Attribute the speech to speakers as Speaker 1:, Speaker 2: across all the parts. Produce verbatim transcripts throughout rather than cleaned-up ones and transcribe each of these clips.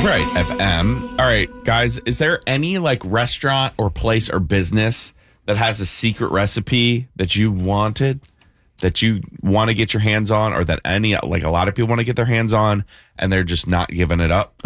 Speaker 1: Right, F M. All right, guys, is there any like restaurant or place or business that has a secret recipe that you wanted, that you want to get your hands on, or that any, like a lot of people want to get their hands on and they're just not giving it up?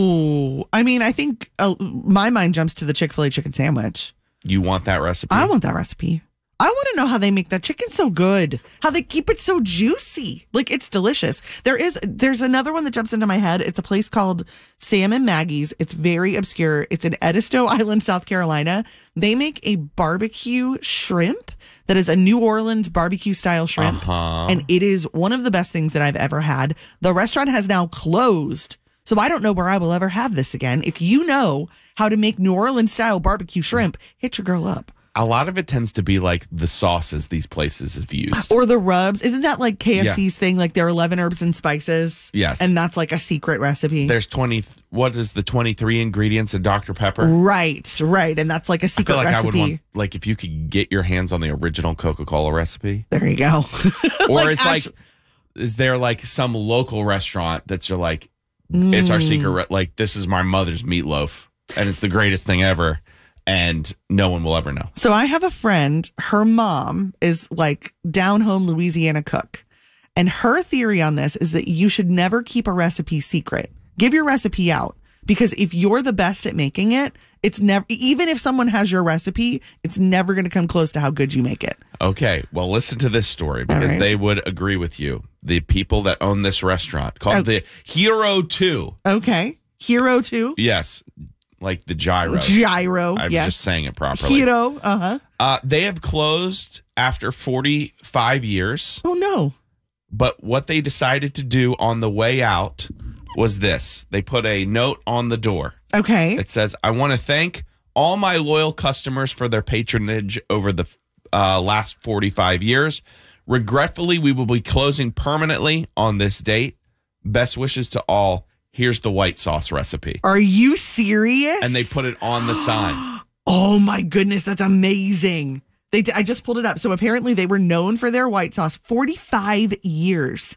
Speaker 2: Oh, I mean, I think uh, my mind jumps to the Chick-fil-A chicken sandwich.
Speaker 1: You want that recipe?
Speaker 2: I want that recipe. I want to know how they make that chicken so good, how they keep it so juicy. Like, it's delicious. There is, there's another one that jumps into my head. It's a place called Sam and Maggie's. It's very obscure. It's in Edisto Island, South Carolina. They make a barbecue shrimp that is a New Orleans barbecue style shrimp.
Speaker 1: Uh-huh.
Speaker 2: And it is one of the best things that I've ever had. The restaurant has now closed, so I don't know where I will ever have this again. If you know how to make New Orleans style barbecue shrimp, hit your girl up.
Speaker 1: A lot of it tends to be like the sauces these places have used.
Speaker 2: Or the rubs. Isn't that like K F C's
Speaker 1: Yeah.
Speaker 2: thing? Like their eleven herbs and spices?
Speaker 1: Yes.
Speaker 2: And that's like a secret recipe.
Speaker 1: There's twenty, what is the twenty-three ingredients in Doctor Pepper?
Speaker 2: Right, right. And that's like a
Speaker 1: I
Speaker 2: secret
Speaker 1: feel like
Speaker 2: recipe.
Speaker 1: I would want, like if you could get your hands on the original Coca-Cola recipe.
Speaker 2: There you go.
Speaker 1: Or
Speaker 2: Like,
Speaker 1: it's
Speaker 2: actu-
Speaker 1: like, is there like some local restaurant that's your like, it's our secret, re- like this is my mother's meatloaf and it's the greatest thing ever. And no one will ever know.
Speaker 2: So I have a friend, her mom is like down home Louisiana cook. And her theory on this is that you should never keep a recipe secret. Give your recipe out. Because if you're the best at making it, it's never, even if someone has your recipe, it's never going to come close to how good you make it.
Speaker 1: Okay, well, listen to this story because
Speaker 2: right.
Speaker 1: they would agree with you. The people that own this restaurant called
Speaker 2: Oh.
Speaker 1: the Hero two.
Speaker 2: Okay. Hero two.
Speaker 1: Yes, like the gyro.
Speaker 2: Gyro.
Speaker 1: I'm
Speaker 2: yes.
Speaker 1: just saying it properly.
Speaker 2: Hero. Uh-huh.
Speaker 1: Uh, they have closed after forty-five years,
Speaker 2: Oh, no.
Speaker 1: but what they decided to do on the way out was this. They put a note on the door.
Speaker 2: Okay.
Speaker 1: It says, I want to thank all my loyal customers for their patronage over the uh, last forty-five years. Regretfully, we will be closing permanently on this date. Best wishes to all. Here's the white sauce recipe.
Speaker 2: Are you serious?
Speaker 1: And they put it on the sign.
Speaker 2: Oh, my goodness. That's amazing. They. I just pulled it up. So apparently they were known for their white sauce forty-five years.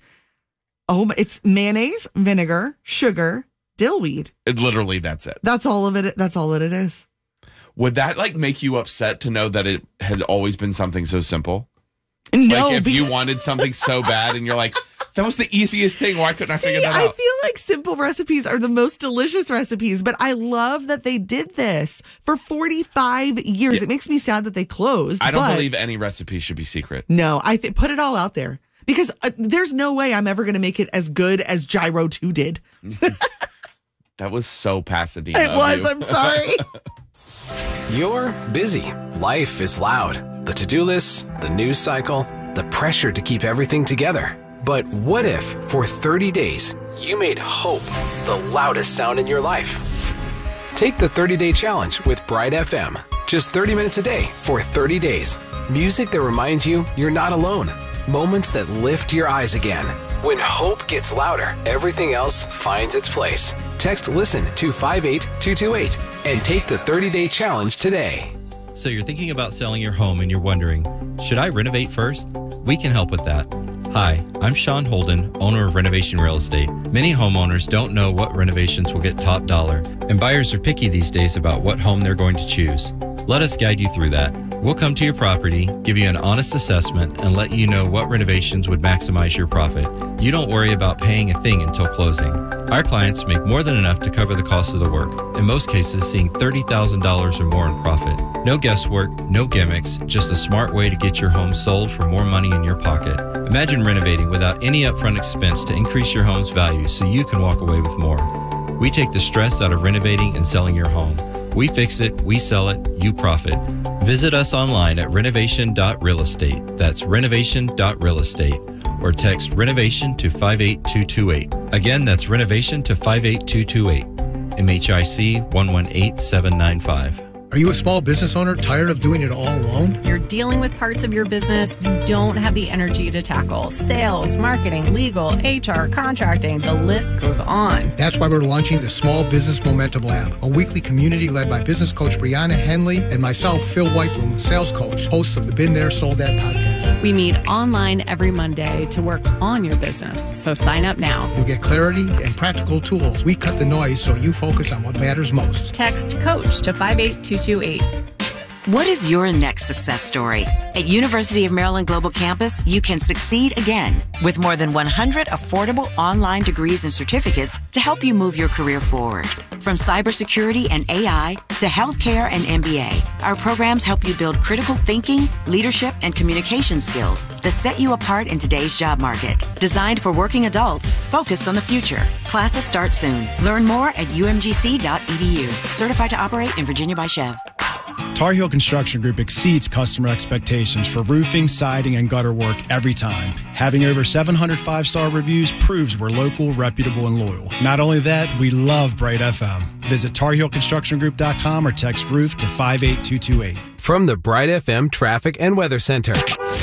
Speaker 2: Oh, it's mayonnaise, vinegar, sugar, dillweed.
Speaker 1: It, literally, that's it.
Speaker 2: That's all of it. That's all that it is.
Speaker 1: Would that like make you upset to know that it had always been something so simple?
Speaker 2: No,
Speaker 1: like if
Speaker 2: because-
Speaker 1: you wanted something so bad and you're like, that was the easiest thing. Why couldn't I
Speaker 2: See,
Speaker 1: figure that
Speaker 2: I
Speaker 1: out?
Speaker 2: feel like simple recipes are the most delicious recipes, but I love that they did this for forty-five years.
Speaker 1: Yeah.
Speaker 2: It makes me sad that they closed.
Speaker 1: I don't
Speaker 2: but
Speaker 1: believe any recipe should be secret.
Speaker 2: No, I th- put it all out there because uh, there's no way I'm ever going to make it as good as Gyro two did.
Speaker 1: That was so Pasadena.
Speaker 2: It
Speaker 1: of
Speaker 2: was.
Speaker 1: you.
Speaker 2: I'm sorry.
Speaker 3: You're busy. Life is loud. The to-do lists, the news cycle, the pressure to keep everything together. But what if, for thirty days, you made hope the loudest sound in your life? Take the thirty-day challenge with Bright F M. Just thirty minutes a day for thirty days. Music that reminds you you're not alone. Moments that lift your eyes again. When hope gets louder, everything else finds its place. Text LISTEN to five eight two two eight and take the thirty-day challenge today.
Speaker 4: So you're thinking about selling your home and you're wondering, should I renovate first? We can help with that. Hi, I'm Sean Holden, owner of Renovation Real Estate. Many homeowners don't know what renovations will get top dollar, and buyers are picky these days about what home they're going to choose. Let us guide you through that. We'll come to your property, give you an honest assessment, and let you know what renovations would maximize your profit. You don't worry about paying a thing until closing. Our clients make more than enough to cover the cost of the work, in most cases seeing thirty thousand dollars or more in profit. No guesswork, no gimmicks, just a smart way to get your home sold for more money in your pocket. Imagine renovating without any upfront expense to increase your home's value so you can walk away with more. We take the stress out of renovating and selling your home. We fix it, we sell it, you profit. Visit us online at renovation dot real estate. That's renovation dot real estate. Or text renovation to five eight two two eight. Again, that's renovation to five eight two two eight. M H I C one one eight seven nine five.
Speaker 5: Are you a small business owner tired of doing it all alone?
Speaker 6: You're dealing with parts of your business you don't have the energy to tackle. Sales, marketing, legal, H R, contracting, the list goes on.
Speaker 5: That's why we're launching the Small Business Momentum Lab, a weekly community led by business coach Brianna Henley and myself, Phil Whiteblum, sales coach, host of the Been There, Sold That podcast.
Speaker 6: We meet online every Monday to work on your business. So sign up now.
Speaker 5: You'll get clarity and practical tools. We cut the noise so you focus on what matters most.
Speaker 6: Text COACH to five eight two two eight.
Speaker 7: What is your next success story? At University of Maryland Global Campus, you can succeed again with more than one hundred affordable online degrees and certificates to help you move your career forward. From cybersecurity and A I to healthcare and M B A, our programs help you build critical thinking, leadership, and communication skills that set you apart in today's job market. Designed for working adults, focused on the future. Classes start soon. Learn more at u m g c dot e d u. Certified to operate in Virginia by Chev.
Speaker 8: Tar Heel Construction Group exceeds customer expectations for roofing, siding, and gutter work every time. Having over seven hundred five-star reviews proves we're local, reputable, and loyal. Not only that, we love Bright F M. Visit tar heel construction group dot com or text roof to five eight two two eight.
Speaker 3: From the Bright F M Traffic and Weather Center.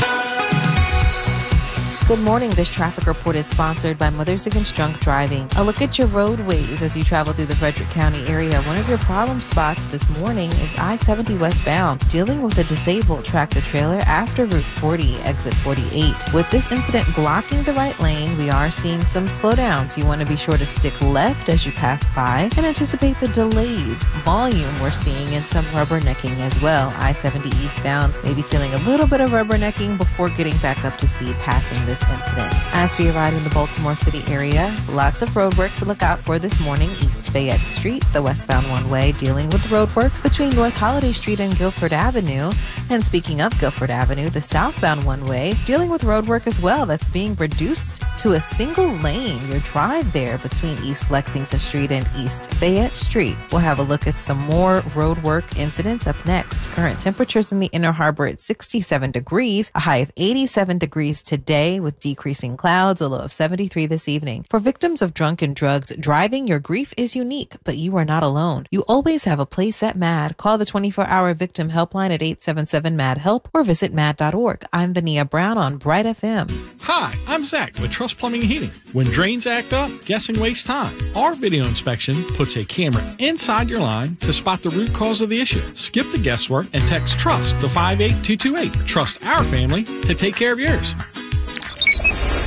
Speaker 9: Good morning. This traffic report is sponsored by Mothers Against Drunk Driving. A look at your roadways as you travel through the Frederick County area. One of your problem spots this morning is I seventy westbound, dealing with a disabled tractor trailer after Route forty, exit forty-eight. With this incident blocking the right lane, we are seeing some slowdowns. You want to be sure to stick left as you pass by and anticipate the delays. Volume we're seeing in some rubbernecking as well. I seventy eastbound, maybe feeling a little bit of rubbernecking before getting back up to speed passing this incident. As for your ride in the Baltimore City area, lots of road work to look out for this morning. East Fayette Street, the westbound one-way, dealing with road work between North Holiday Street and Guilford Avenue. And speaking of Guilford Avenue, the southbound one-way, dealing with road work as well. That's being reduced to a single lane. Your drive there between East Lexington Street and East Fayette Street. We'll have a look at some more road work incidents up next. Current temperatures in the Inner Harbor at sixty-seven degrees, a high of eighty-seven degrees today, with decreasing clouds, a low of seventy-three this evening. For victims of drunk and drugged driving, your grief is unique, but you are not alone. You always have a place at MAD. Call the twenty-four hour victim helpline at eight seven seven M A D HELP or visit mad dot org. I'm Vania Brown on Bright F M.
Speaker 10: Hi, I'm Zach with Trust Plumbing and Heating. When drains act up, guessing wastes time. Our video inspection puts a camera inside your line to spot the root cause of the issue. Skip the guesswork and text TRUST to five eight two two eight. Trust our family to take care of yours.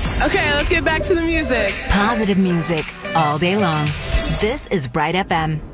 Speaker 11: Okay, let's get back to the music.
Speaker 12: Positive music all day long. This is Bright F M.